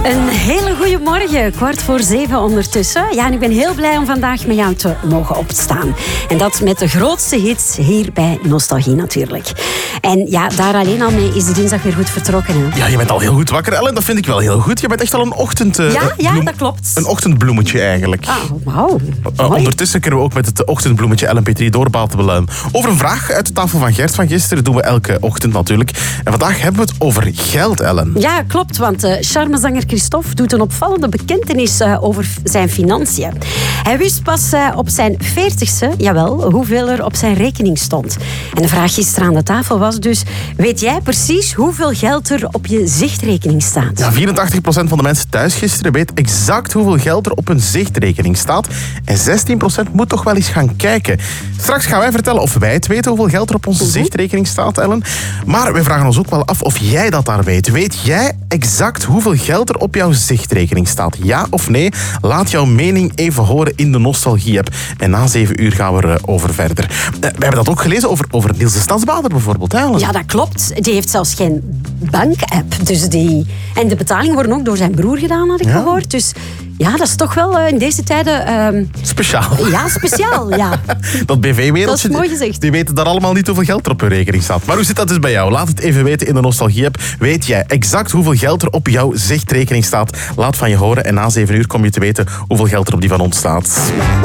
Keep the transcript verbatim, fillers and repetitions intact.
Een hele goede morgen, kwart voor zeven ondertussen. Ja, en ik ben heel blij om vandaag met jou te mogen opstaan. En dat met de grootste hits hier bij Nostalgie natuurlijk. En ja, daar alleen al mee is de dinsdag weer goed vertrokken. Hè? Ja, je bent al heel goed wakker, Ellen. Dat vind ik wel heel goed. Je bent echt al een ochtend... Uh, ja, ja, bloem... dat klopt. Een ochtendbloemetje eigenlijk. Ah, wauw. Uh, ondertussen kunnen we ook met het ochtendbloemetje Ellen Petrie doorbabbelen over een vraag uit de tafel van Gert van gisteren. Dat doen we elke ochtend natuurlijk. En vandaag hebben we het over geld, Ellen. Ja, klopt, want uh, charmezanger Christophe doet een opvallende bekentenis uh, over zijn financiën. Hij wist pas uh, op zijn veertigste, jawel, hoeveel er op zijn rekening stond. En de vraag gisteren aan de tafel was dus, weet jij precies hoeveel geld er op je zichtrekening staat? Ja, vierentachtig procent van de mensen thuis gisteren weet exact hoeveel geld er op hun zichtrekening staat. En zestien procent moet toch wel eens gaan kijken. Straks gaan wij vertellen of wij het weten hoeveel geld er op onze uh-huh. zichtrekening staat, Ellen. Maar we vragen ons ook wel af of jij dat daar weet. Weet jij exact hoeveel geld er op jouw zichtrekening staat? Ja of nee? Laat jouw mening even horen in de Nostalgie-app. En na zeven uur gaan we erover verder. Uh, we hebben dat ook gelezen over, over Niels de Stadsbader bijvoorbeeld. Hè, ja, dat klopt. Die heeft zelfs geen bank-app. Dus die... En de betalingen worden ook door zijn broer gedaan, had ik ja. gehoord. Dus ja, dat is toch wel uh, in deze tijden... Uh... Speciaal. Ja, speciaal, ja. Dat B V-wereldje, dat is mooi gezegd. Die weten daar allemaal niet hoeveel geld er op hun rekening staat. Maar hoe zit dat dus bij jou? Laat het even weten in de Nostalgie-app. Weet jij exact hoeveel geld er op jouw zichtrekening staat? Laat van je horen en na zeven uur kom je te weten hoeveel geld er op die van ons staat.